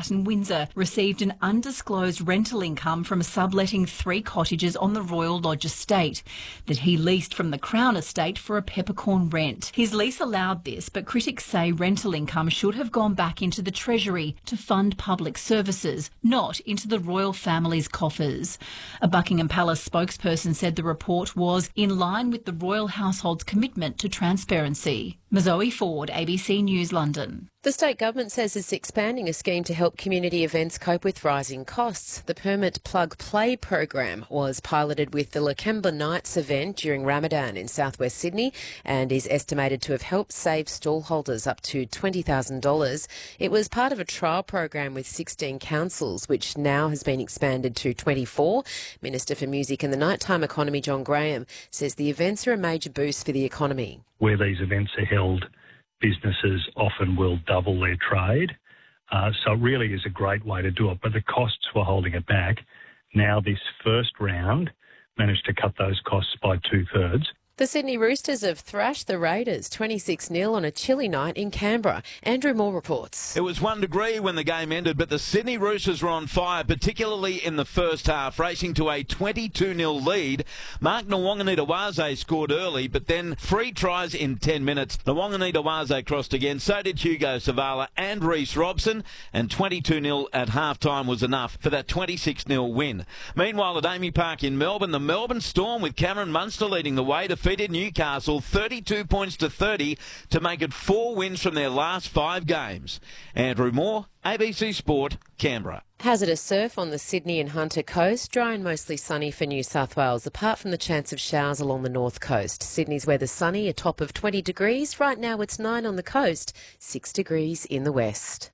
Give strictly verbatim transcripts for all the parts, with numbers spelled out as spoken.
in Windsor received an undisclosed rental income from subletting three cottages on the Royal Lodge estate that he leased from the Crown estate for a peppercorn rent. His lease allowed this, but critics say rental income should have gone back into the Treasury to fund public services, not into the royal family's coffers. A Buckingham Palace spokesperson said the report was in line with the royal household's commitment to transparency. Mazoe Ford, A B C News, London. The state government says it's expanding a scheme to help community events cope with rising costs. The Permit Plug Play program was piloted with the Lakemba Nights event during Ramadan in southwest Sydney and is estimated to have helped save stallholders up to twenty thousand dollars. It was part of a trial program with sixteen councils, which now has been expanded to twenty-four. Minister for Music and the Nighttime Economy, John Graham, says the events are a major boost for the economy. Where these events are held, businesses often will double their trade. Uh, so it really is a great way to do it. But the costs were holding it back. Now this first round managed to cut those costs by two-thirds. The Sydney Roosters have thrashed the Raiders twenty-six nil on a chilly night in Canberra. Andrew Moore reports. It was one degree when the game ended, but the Sydney Roosters were on fire, particularly in the first half, racing to a twenty-two nil lead. Mark Nwanganita-Waze scored early, but then three tries in ten minutes. Nwanganita-Waze crossed again, so did Hugo Savala and Reece Robson, and twenty-two nil at half-time was enough for that twenty-six nil win. Meanwhile, at Amy Park in Melbourne, the Melbourne Storm with Cameron Munster leading the way defeated Newcastle thirty-two points to thirty to make it four wins from their last five games. Andrew Moore, A B C Sport, Canberra. Hazardous surf on the Sydney and Hunter coast. Dry and mostly sunny for New South Wales, apart from the chance of showers along the north coast. Sydney's weather sunny, a top of twenty degrees. Right now it's nine on the coast, six degrees in the west.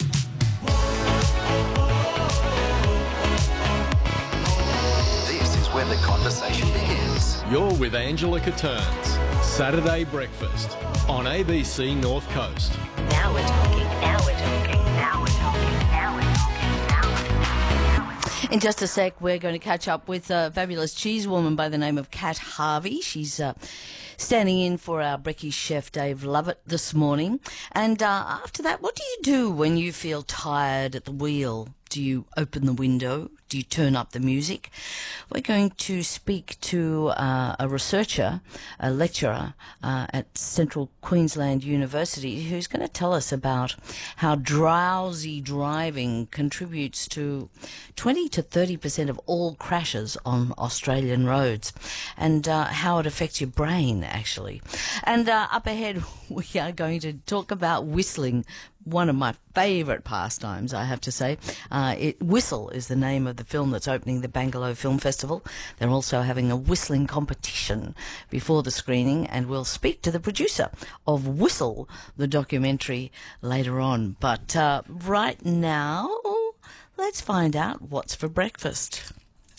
This is where the conversation begins. You're with Angela Catterns. Saturday Breakfast on A B C North Coast. Now we're talking, now we're talking, now we're talking, now we're talking, now we're talking, now we're talking. In just a sec, we're going to catch up with a fabulous cheese woman by the name of Kat Harvey. She's uh, standing in for our brekkie chef Dave Lovett this morning. And uh, after that, what do you do when you feel tired at the wheel? Do you open the window? Do you turn up the music? We're going to speak to uh, a researcher, a lecturer uh, at Central Queensland University, who's going to tell us about how drowsy driving contributes to twenty to thirty percent of all crashes on Australian roads, and uh, how it affects your brain, actually. And uh, up ahead, we are going to talk about whistling. One of my favourite pastimes, I have to say. Uh, it, Whistle is the name of the film that's opening the Bangalore Film Festival. They're also having a whistling competition before the screening, and we'll speak to the producer of Whistle, the documentary, later on. But uh, right now, let's find out what's for breakfast.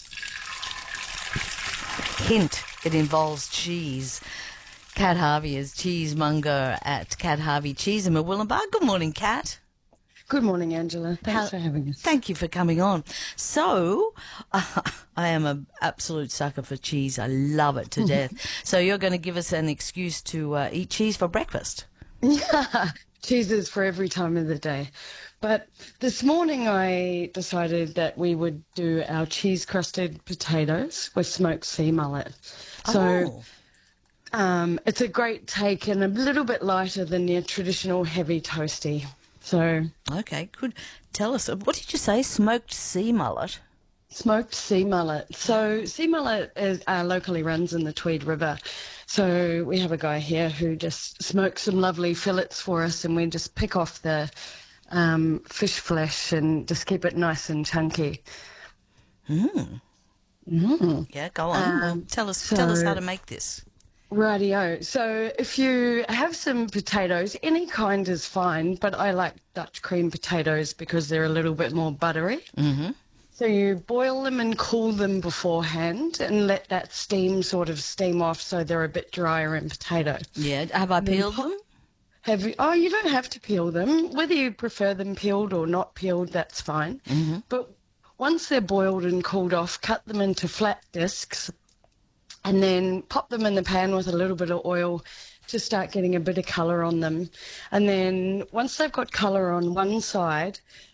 Hint, it involves cheese. Kat Harvey is cheesemonger at Kat Harvey Cheese in Murwillumbah. Good morning, Kat. Good morning, Angela. Thanks How, for having us. Thank you for coming on. So, uh, I am an absolute sucker for cheese. I love it to death. So you're going to give us an excuse to uh, eat cheese for breakfast. Yeah, cheese is for every time of the day. But this morning I decided that we would do our cheese-crusted potatoes with smoked sea mullet. So. Oh. Um, it's a great take and a little bit lighter than your traditional heavy toasty. So Okay, good. Tell us, what did you say, smoked sea mullet? Smoked sea mullet. So sea mullet is, uh, locally runs in the Tweed River. So we have a guy here who just smokes some lovely fillets for us, and we just pick off the um, fish flesh and just keep it nice and chunky. Mm. Mm. Yeah, go on. Um, tell us, so- tell us how to make this. Rightio. So if you have some potatoes, any kind is fine, but I like Dutch cream potatoes because they're a little bit more buttery. Mm-hmm. So you boil them and cool them beforehand and let that steam sort of steam off so they're a bit drier in potato. Yeah, have I peeled them? Have you? Oh, you don't have to peel them. Whether you prefer them peeled or not peeled, that's fine. Mm-hmm. But once they're boiled and cooled off, cut them into flat discs and then pop them in the pan with a little bit of oil to start getting a bit of colour on them. And then once they've got colour on one side,